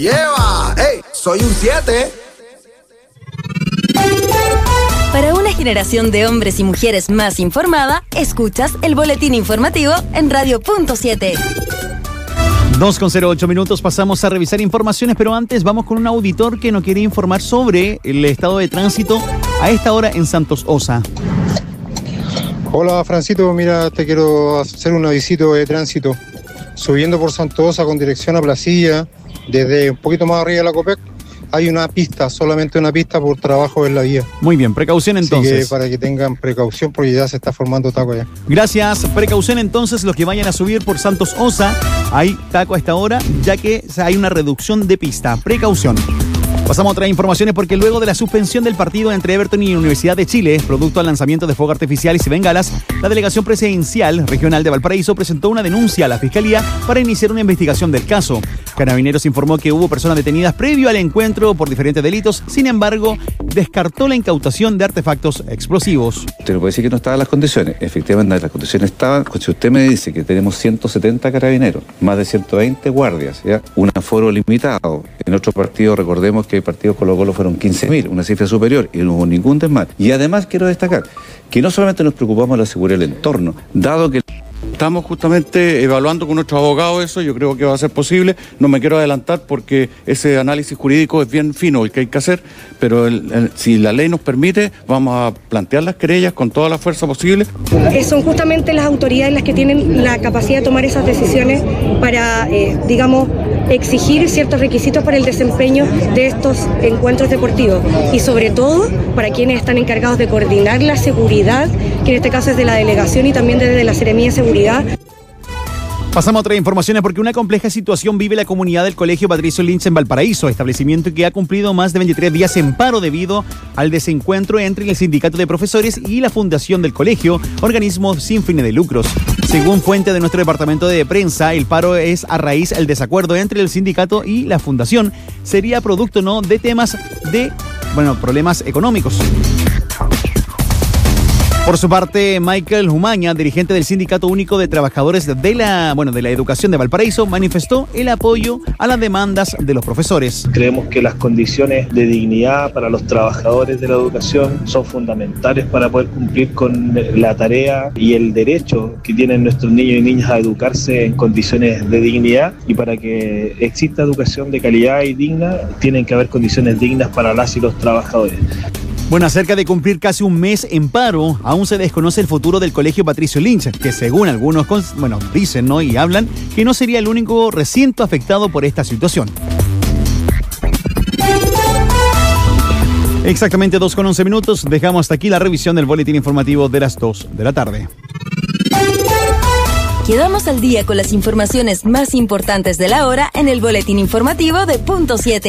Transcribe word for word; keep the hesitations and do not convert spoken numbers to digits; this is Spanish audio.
Lleva, hey, soy un siete. Para una generación de hombres y mujeres más informada, escuchas el boletín informativo en Radio Punto siete. dos con cero ocho minutos, pasamos a revisar informaciones, pero antes vamos con un auditor que nos quiere informar sobre el estado de tránsito a esta hora en Santos Osa. Hola Francito, mira, te quiero hacer un avisito de tránsito. Subiendo por Santos Osa con dirección a Placilla, desde un poquito más arriba de la Copec, hay una pista, solamente una pista por trabajo en la vía. Muy bien, precaución entonces. Así que para que tengan precaución porque ya se está formando taco allá. Gracias, precaución entonces los que vayan a subir por Santos Osa. Hay taco a esta hora ya que hay una reducción de pista. Precaución. Pasamos a otras informaciones porque luego de la suspensión del partido entre Everton y Universidad de Chile, producto al lanzamiento de fuegos artificiales y bengalas, la delegación presidencial regional de Valparaíso presentó una denuncia a la Fiscalía para iniciar una investigación del caso. Carabineros informó que hubo personas detenidas previo al encuentro por diferentes delitos, sin embargo, descartó la incautación de artefactos explosivos. Usted no puede decir que no estaban las condiciones. Efectivamente, las condiciones estaban. Si usted me dice que tenemos ciento setenta carabineros, más de ciento veinte guardias, ¿ya? Un aforo limitado. En otro partido, recordemos que el partido Colo-Colo fueron quince mil, una cifra superior, y no hubo ningún desmán. Y además quiero destacar que no solamente nos preocupamos de la seguridad del entorno, dado que estamos justamente evaluando con nuestros abogados eso, yo creo que va a ser posible. No me quiero adelantar porque ese análisis jurídico es bien fino el que hay que hacer, pero el, el, si la ley nos permite, vamos a plantear las querellas con toda la fuerza posible. Eh, son justamente las autoridades las que tienen la capacidad de tomar esas decisiones para, eh, digamos, exigir ciertos requisitos para el desempeño de estos encuentros deportivos y sobre todo para quienes están encargados de coordinar la seguridad, que en este caso es de la delegación y también desde la Seremía de Seguridad. Pasamos a otras informaciones porque una compleja situación vive la comunidad del Colegio Patricio Lynch en Valparaíso, establecimiento que ha cumplido más de veintitrés días en paro debido al desencuentro entre el sindicato de profesores y la fundación del colegio, organismo sin fines de lucros. Según fuente de nuestro departamento de prensa, el paro es a raíz del desacuerdo entre el sindicato y la fundación. Sería producto no de temas de, bueno, problemas económicos. Por su parte, Michael Humaña, dirigente del Sindicato Único de Trabajadores de la, bueno, de la Educación de Valparaíso, manifestó el apoyo a las demandas de los profesores. Creemos que las condiciones de dignidad para los trabajadores de la educación son fundamentales para poder cumplir con la tarea y el derecho que tienen nuestros niños y niñas a educarse en condiciones de dignidad, y para que exista educación de calidad y digna, tienen que haber condiciones dignas para las y los trabajadores. Bueno, acerca de cumplir casi un mes en paro, aún se desconoce el futuro del Colegio Patricio Lynch, que según algunos, bueno, dicen, ¿no? Y hablan que no sería el único recinto afectado por esta situación. Exactamente dos con once minutos, dejamos hasta aquí la revisión del boletín informativo de las dos de la tarde. Quedamos al día con las informaciones más importantes de la hora en el boletín informativo de Punto siete.